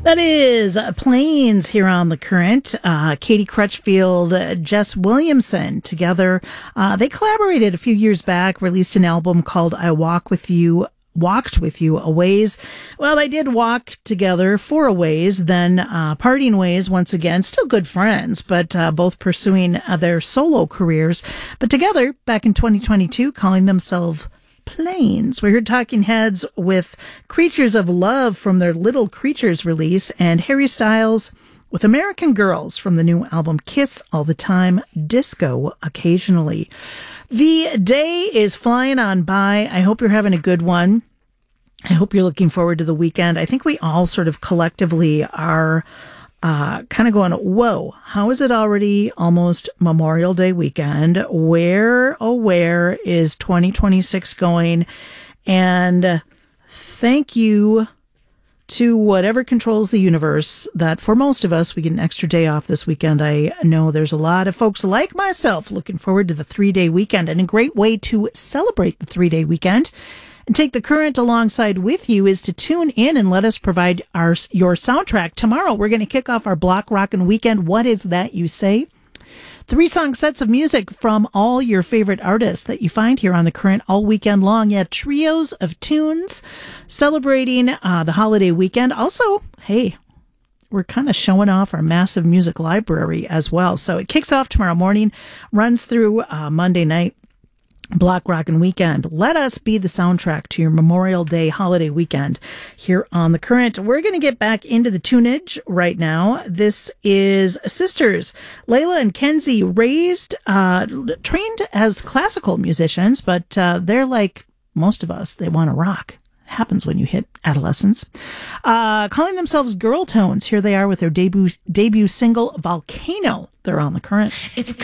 That is Planes here on The Current. Katie Crutchfield, Jess Williamson together. They collaborated a few years back, released an album called I Walked With You a Ways. Well, they did walk together for a ways, then parting ways once again. Still good friends, but both pursuing their solo careers. But together, back in 2022, calling themselves Planes. We heard Talking Heads with Creatures of Love from their Little Creatures release, and Harry Styles with American Girls from the new album Kiss All the Time, Disco Occasionally. The day is flying on by. I hope you're having a good one. I hope you're looking forward to the weekend. I think we all sort of collectively are kind of going, whoa, how is it already almost Memorial Day weekend? Where, oh, where is 2026 going? And thank you to whatever controls the universe that for most of us, we get an extra day off this weekend. I know there's a lot of folks like myself looking forward to the 3-day weekend, and a great way to celebrate the 3-day weekend and take the current alongside with you is to tune in and let us provide your soundtrack. Tomorrow, we're going to kick off our Block Rockin' Weekend. What is that, you say? 3-song sets of music from all your favorite artists that you find here on The Current all weekend long. Yeah, trios of tunes celebrating the holiday weekend. Also, hey, we're kind of showing off our massive music library as well. So it kicks off tomorrow morning, runs through Monday night. Block Rockin' Weekend. Let us be the soundtrack to your Memorial Day holiday weekend here on The Current. We're going to get back into the tunage right now. This is sisters Layla and Kenzie, trained as classical musicians, but they're like most of us. They want to rock. It happens when you hit adolescence. Calling themselves Girl Tones. Here they are with their debut single, Volcano. They're on The Current. It's